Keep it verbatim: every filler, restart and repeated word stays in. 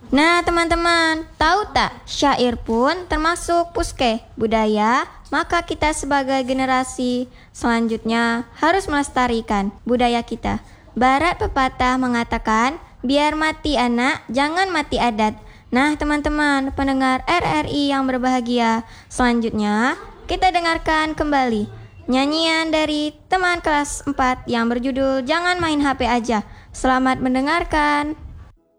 Nah teman-teman, tahu tak syair pun termasuk puske budaya? Maka kita sebagai generasi selanjutnya harus melestarikan budaya kita. Barat pepatah mengatakan, biar mati anak, jangan mati adat. Nah teman-teman, pendengar R R I yang berbahagia, selanjutnya kita dengarkan kembali nyanyian dari teman kelas empat yang berjudul Jangan Main H P Aja. Selamat mendengarkan.